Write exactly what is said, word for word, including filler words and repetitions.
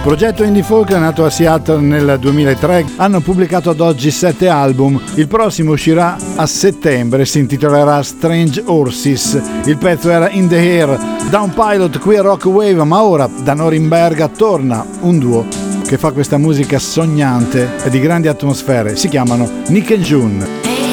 Progetto indie folk nato a Seattle nel duemilatré, hanno pubblicato ad oggi sette album. Il prossimo uscirà a settembre, si intitolerà Strange Horses. Il pezzo era In the Air, Down Pilot qui a Rock Wave, ma ora da Norimberga torna un duo che fa questa musica sognante e di grandi atmosfere. Si chiamano Nick e June.